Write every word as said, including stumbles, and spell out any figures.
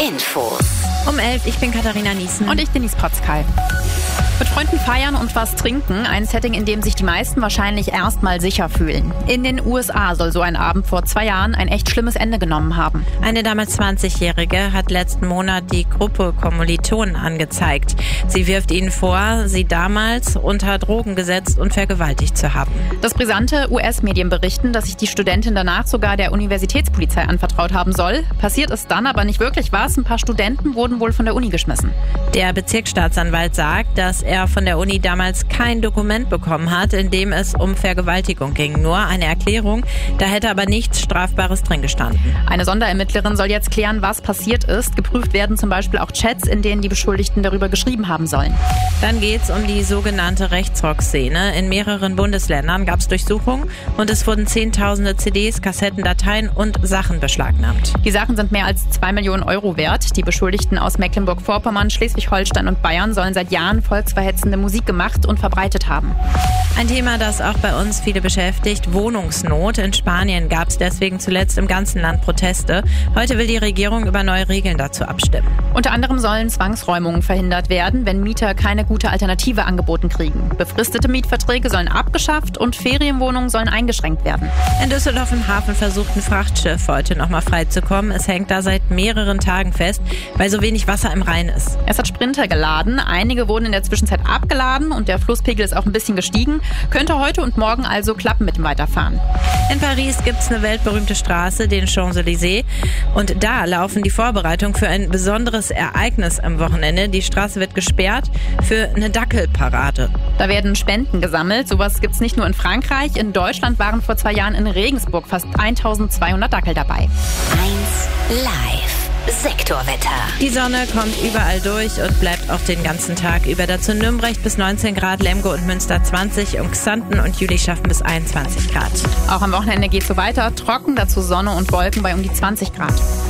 Infos. Um elf, ich bin Katharina Niesen. Und ich, Denise Potzkal. Mit Freunden feiern und was trinken. Ein Setting, in dem sich die meisten wahrscheinlich erstmal sicher fühlen. In den U S A soll so ein Abend vor zwei Jahren ein echt schlimmes Ende genommen haben. Eine damals zwanzigjährige hat letzten Monat die Gruppe Kommilitonen angezeigt. Sie wirft ihnen vor, sie damals unter Drogen gesetzt und vergewaltigt zu haben. Das brisante U S-Medien berichten, dass sich die Studentin danach sogar der Universitätspolizei anvertraut haben soll. Passiert ist dann aber nicht wirklich was. Ein paar Studenten wurden wohl von der Uni geschmissen. Der Bezirksstaatsanwalt sagt, dass er von der Uni damals kein Dokument bekommen hat, in dem es um Vergewaltigung ging. Nur eine Erklärung, da hätte aber nichts Strafbares drin gestanden. Eine Sonderermittlerin soll jetzt klären, was passiert ist. Geprüft werden zum Beispiel auch Chats, in denen die Beschuldigten darüber geschrieben haben sollen. Dann geht's um die sogenannte Rechtsrock-Szene. In mehreren Bundesländern gab es Durchsuchungen und es wurden zehntausende C Ds, Kassetten, Dateien und Sachen beschlagnahmt. Die Sachen sind mehr als zwei Millionen Euro wert. Die Beschuldigten aus Mecklenburg-Vorpommern, Schleswig-Holstein und Bayern sollen seit Jahren volksverhetzende Musik gemacht und verbreitet haben. Ein Thema, das auch bei uns viele beschäftigt, Wohnungsnot. In Spanien gab es deswegen zuletzt im ganzen Land Proteste. Heute will die Regierung über neue Regeln dazu abstimmen. Unter anderem sollen Zwangsräumungen verhindert werden, wenn Mieter keine gute Alternative angeboten kriegen. Befristete Mietverträge sollen abgeschafft und Ferienwohnungen sollen eingeschränkt werden. In Düsseldorf im Hafen versucht ein Frachtschiff heute nochmal freizukommen. Es hängt da seit mehreren Tagen fest, weil so wenig Wasser im Rhein ist. Es hat Sprinter geladen. Einige wurden in der Zwischenzeit abgeladen und der Flusspegel ist auch ein bisschen gestiegen. Könnte heute und morgen also klappen mit dem Weiterfahren. In Paris gibt es eine weltberühmte Straße, den Champs-Élysées. Und da laufen die Vorbereitungen für ein besonderes Ereignis am Wochenende. Die Straße wird gesperrt für eine Dackelparade. Da werden Spenden gesammelt. Sowas gibt es nicht nur in Frankreich. In Deutschland waren vor zwei Jahren in Regensburg fast eintausendzweihundert Dackel dabei. eins Live. Sektorwetter. Die Sonne kommt überall durch und bleibt auch den ganzen Tag über. Dazu Nürnberg bis neunzehn Grad, Lemgo und Münster zwanzig und Xanten und Jülich schaffen bis einundzwanzig Grad. Auch am Wochenende geht es so weiter. Trocken, dazu Sonne und Wolken bei um die zwanzig Grad.